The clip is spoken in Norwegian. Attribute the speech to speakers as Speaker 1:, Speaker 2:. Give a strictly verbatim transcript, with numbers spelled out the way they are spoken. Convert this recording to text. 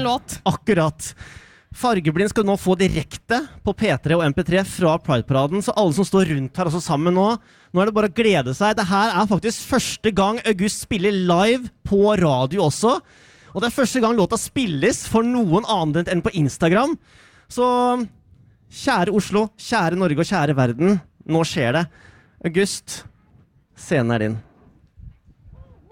Speaker 1: en låt.
Speaker 2: Akkurat. Fargeblind skal nå få direkte på P tre og M P tre fra Pride-paraden, så alle som står rundt her også sammen nå, nå er det bare å glede seg. Dette er faktisk første gang August spiller live på radio også, og det er første gang låta spilles for noen annet enn på Instagram. Så kjære Oslo, kjære Norge og kjære verden, nå skjer det. August, scenen er din.